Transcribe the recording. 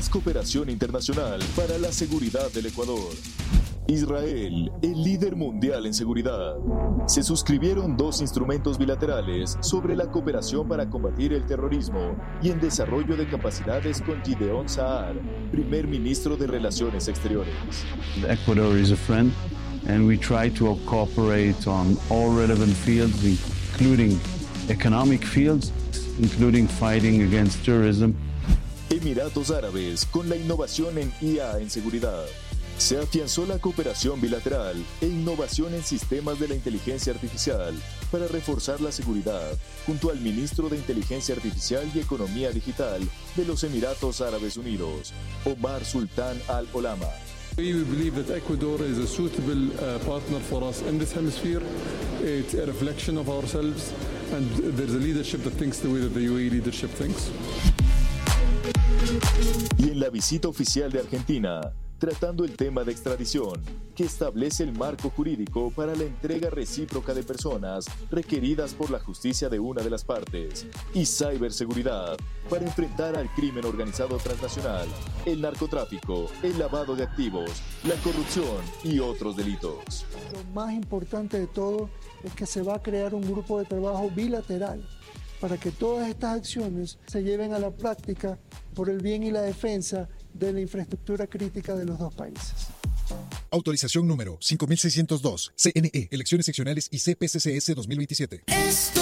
más cooperación internacional para la seguridad del Ecuador. Israel, el líder mundial en seguridad. Se suscribieron 2 instrumentos bilaterales sobre la cooperación para combatir el terrorismo y en desarrollo de capacidades con Gideon Saar, primer ministro de Relaciones Exteriores. Ecuador is a friend, and we try to cooperate on all relevant fields, including economic fields, including fighting against terrorism. Emiratos Árabes, con la innovación en IA en seguridad. Se afianzó la cooperación bilateral e innovación en sistemas de la inteligencia artificial para reforzar la seguridad, junto al ministro de Inteligencia Artificial y Economía Digital de los Emiratos Árabes Unidos, Omar Sultan Al Olama. We believe that Ecuador is a suitable partner for us in this hemisphere. It's a reflection of ourselves, and there's a leadership that thinks the way that the UAE leadership thinks. Y en la visita oficial de Argentina, tratando el tema de extradición, que establece el marco jurídico para la entrega recíproca de personas requeridas por la justicia de una de las partes, y ciberseguridad, para enfrentar al crimen organizado transnacional, el narcotráfico, el lavado de activos, la corrupción y otros delitos. Lo más importante de todo es que se va a crear un grupo de trabajo bilateral para que todas estas acciones se lleven a la práctica por el bien y la defensa de la infraestructura crítica de los 2 países. Autorización número 5602, CNE, Elecciones Seccionales y CPCCS 2027.